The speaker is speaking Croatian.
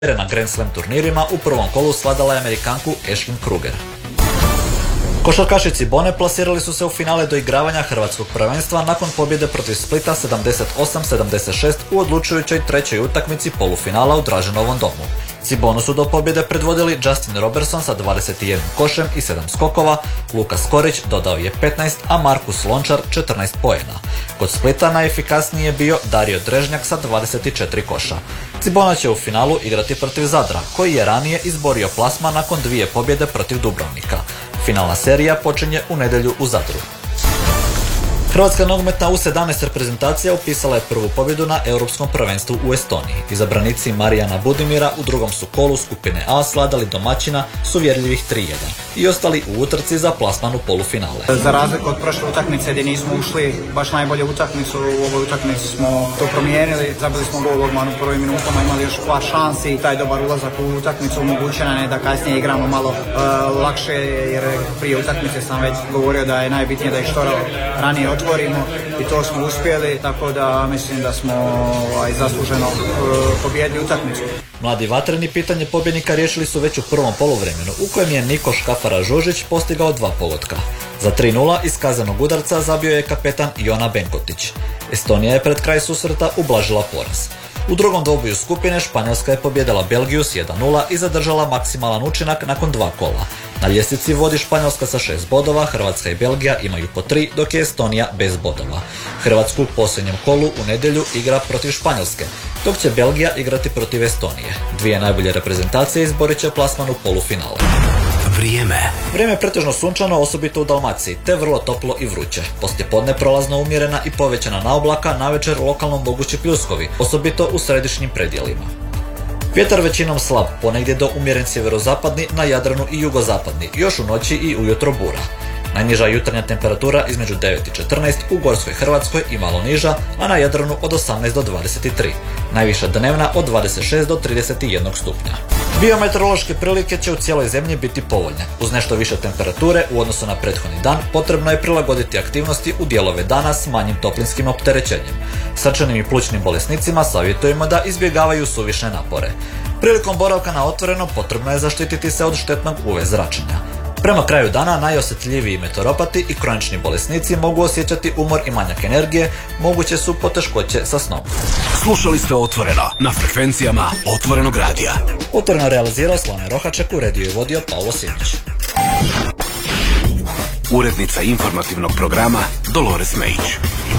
Na Grand Slam turnirima u prvom kolu svladala je Amerikanku Ashlyn Kruger. Košarkaši Cibone plasirali su se u finale doigravanja hrvatskog prvenstva nakon pobjede protiv Splita 78-76 u odlučujućoj trećoj utakmici polufinala u Draženovom domu. Cibonu su do pobjede predvodili Justin Robertson sa 21 košem i 7 skokova, Luka Skorić dodao je 15, a Markus Lončar 14 poena. Kod Splita najefikasniji je bio Dario Drežnjak sa 24 koša. Cibona će u finalu igrati protiv Zadra, koji je ranije izborio plasman nakon 2 pobjede protiv Dubrovnika. Finalna serija počinje u nedjelju u Zadru. Hrvatska nogometna U17 reprezentacija upisala je prvu pobjedu na Europskom prvenstvu u Estoniji. Izabranici Marijana Budimira u drugom su kolu skupine A svladali domaćina s uvjerljivih 3-1 i ostali u utrci za plasman u polufinale. Za razliku od prošle utakmice gdje nismo ušli baš najbolje utakmicu, u ovoj utakmici smo to promijenili, zabili smo gol odmah u prvim minutama, imali još par šansi. Taj dobar ulazak u utakmicu omogućio nam je da kasnije igramo malo lakše, jer prije utakmice sam već govorio da je najbitnije da ih što ranije otvorimo i to smo uspjeli, tako da mislim da smo zasluženo pobijedili utakmicu. Mladi vatreni pitanje pobjednika riješili su već u prvom poluvremenu, u kojem je Niko Škafara-Žužić postigao 2 pogotka. Za 3-0 iz kaznenog udarca zabio je kapetan Jona Benkotić. Estonija je pred kraj susreta ublažila poraz. U drugom dvoboju skupine Španjolska je pobijedila Belgiju s 1-0 i zadržala maksimalan učinak nakon 2 kola. Na ljestvici vodi Španjolska sa 6 bodova, Hrvatska i Belgija imaju po 3, dok je Estonija bez bodova. Hrvatsku u posljednjem kolu u nedjelju igra protiv Španjolske, dok će Belgija igrati protiv Estonije. Dvije najbolje reprezentacije izborit će plasman u polufinale. Vrijeme je pretežno sunčano, osobito u Dalmaciji, te vrlo toplo i vruće. Poslijepodne prolazno umjerena i povećana naoblaka, navečer lokalno mogući pljuskovi, osobito u središnjim predjelima. Vjetar većinom slab, ponegdje do umjeren sjeverozapadni, na Jadranu i jugozapadni, još u noći i ujutro bura. Najniža jutarnja temperatura između 9 i 14 u Gorskoj Hrvatskoj i malo niža, a na Jadranu od 18 do 23. Najviša dnevna od 26 do 31 stupnja. Biometeorološke prilike će u cijeloj zemlji biti povoljne. Uz nešto više temperature u odnosu na prethodni dan potrebno je prilagoditi aktivnosti u dijelove dana s manjim toplinskim opterećenjem. Srčanim i plućnim bolesnicima savjetujemo da izbjegavaju suvišne napore. Prilikom boravka na otvorenom potrebno je zaštititi se od štetnog UV zračenja. Prema kraju dana najosjetljiviji meteoropati i kronični bolesnici mogu osjećati umor i manjak energije, moguće su poteškoće sa snom. Slušali ste Otvoreno na frekvencijama Otvorenog radija. Otvoreno realizirao Slavne Rohaček, uredio i vodio Pavlo Simić. Urednica informativnog programa Dolores Mejić.